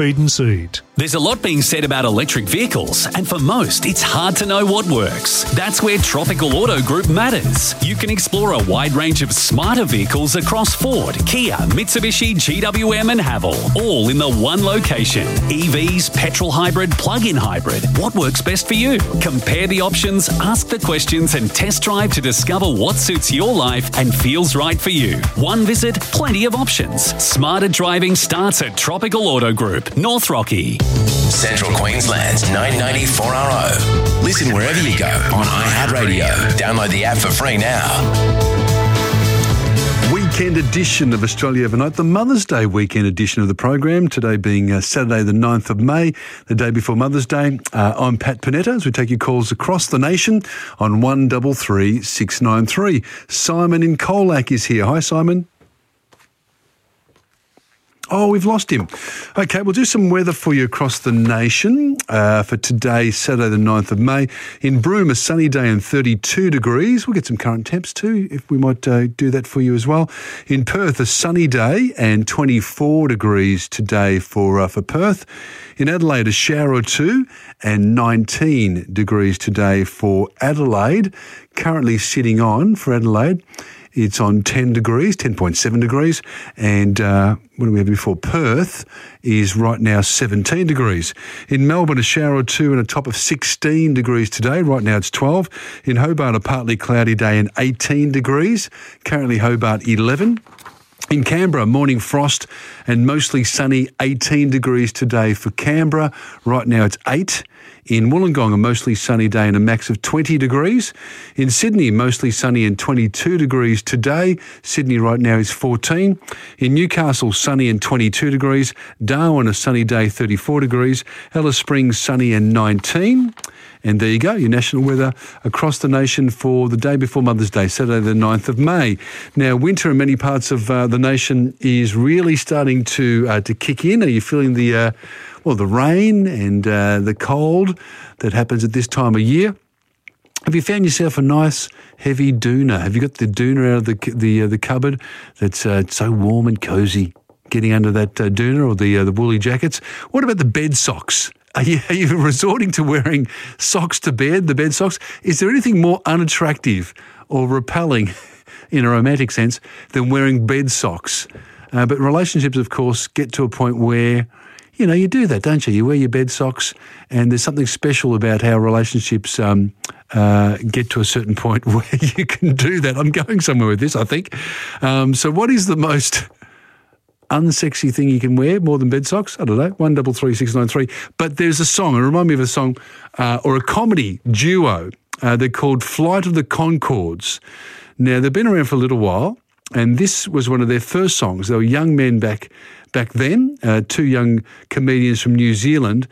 Feed and Seed. There's a lot being said about electric vehicles, and for most, it's hard to know what works. That's where Tropical Auto Group matters. You can explore a wide range of smarter vehicles across Ford, Kia, Mitsubishi, GWM and Haval, all in the one location. EVs, petrol hybrid, plug-in hybrid. What works best for you? Compare the options, ask the questions and test drive to discover what suits your life and feels right for you. One visit, plenty of options. Smarter driving starts at Tropical Auto Group, North Rocky. Central Queensland's 994RO. Listen wherever you go on iHeartRadio. Download the app for free now. Weekend edition of Australia Overnight, the Mother's Day weekend edition of the program, today being Saturday the 9th of May, the day before Mother's Day. I'm Pat Panetta as we take your calls across the nation on 133 693. Simon in Colac is here. Hi, Simon. Oh, we've lost him. Okay, we'll do some weather for you across the nation for today, Saturday the 9th of May. In Broome, a sunny day and 32 degrees. We'll get some current temps too, if we might do that for you as well. In Perth, a sunny day and 24 degrees today for Perth. In Adelaide, a shower or two and 19 degrees today for Adelaide. Currently sitting on, for Adelaide, it's on 10 degrees, 10.7 degrees. And what do we have before? Perth is right now 17 degrees. In Melbourne, a shower or two and a top of 16 degrees today. Right now it's 12. In Hobart, a partly cloudy day and 18 degrees. Currently Hobart 11. In Canberra, morning frost and mostly sunny, 18 degrees today for Canberra. Right now it's 8. In Wollongong, a mostly sunny day and a max of 20 degrees. In Sydney, mostly sunny and 22 degrees today. Sydney right now is 14. In Newcastle, sunny and 22 degrees. Darwin, a sunny day, 34 degrees. Alice Springs, sunny and 19. And there you go, your national weather across the nation for the day before Mother's Day, Saturday the 9th of May. Now, winter in many parts of the nation is really starting to kick in. Are you feeling the rain and the cold that happens at this time of year? Have you found yourself a nice heavy doona? Have you got the doona out of the cupboard that's so warm and cosy, getting under that doona or the woolly jackets? What about the bed socks? Are you resorting to wearing socks to bed, the bed socks? Is there anything more unattractive or repelling in a romantic sense than wearing bed socks? But relationships, of course, get to a point where, you do that, don't you? You wear your bed socks, and there's something special about how relationships get to a certain point where you can do that. I'm going somewhere with this, I think. So what is the most unsexy thing you can wear more than bed socks? I don't know, 133 693. But there's a song, and remind me of a song or a comedy duo. They're called Flight of the Conchords. Now, they've been around for a little while, and this was one of their first songs. They were young men back then. Two young comedians from New Zealand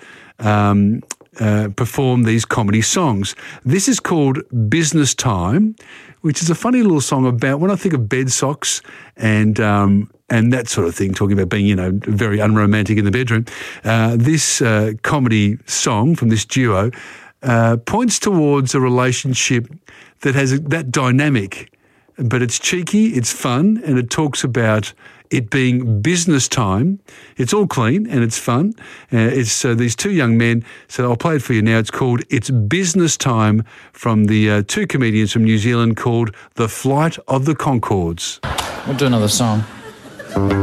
performed these comedy songs. This is called Business Time, which is a funny little song about, when I think of bed socks and that sort of thing, talking about being, very unromantic in the bedroom. This comedy song from this duo points towards a relationship that has that dynamic, but it's cheeky, it's fun, and it talks about it being business time. It's all clean and it's fun. It's these two young men. So I'll play it for you now. It's called It's Business Time from the two comedians from New Zealand called The Flight of the Conchords. We'll do another song.